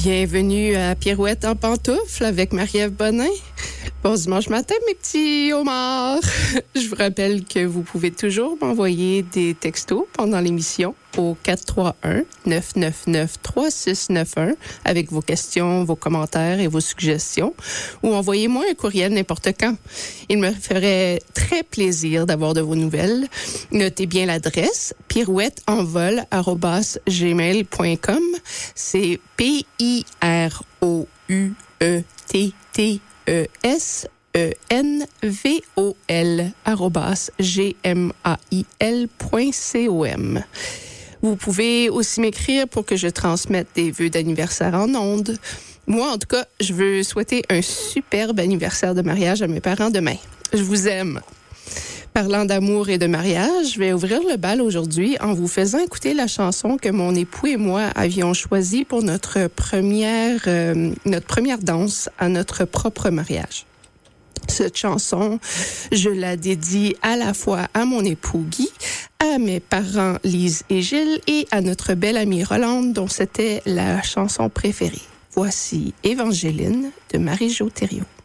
Bienvenue à Pirouette en pantoufles avec Marie-Ève Bonin. Bon dimanche matin, mes petits homards. Je vous rappelle que vous pouvez toujours m'envoyer des textos pendant l'émission au 431-999-3691 avec vos questions, vos commentaires et vos suggestions, ou envoyez-moi un courriel n'importe quand. Il me ferait très plaisir d'avoir de vos nouvelles. Notez bien l'adresse pirouettesenvol@gmail.com. C'est pirouettesenvol@gmail.com. Vous pouvez aussi m'écrire pour que je transmette des vœux d'anniversaire en ondes. Moi, en tout cas, je veux souhaiter un superbe anniversaire de mariage à mes parents demain. Je vous aime. Parlant d'amour et de mariage, je vais ouvrir le bal aujourd'hui en vous faisant écouter la chanson que mon époux et moi avions choisie pour notre première danse à notre propre mariage. Cette chanson, je la dédie à la fois à mon époux Guy, à mes parents Lise et Gilles et à notre belle amie Rolande dont c'était la chanson préférée. Voici Évangéline de Marie-Jo Thériault.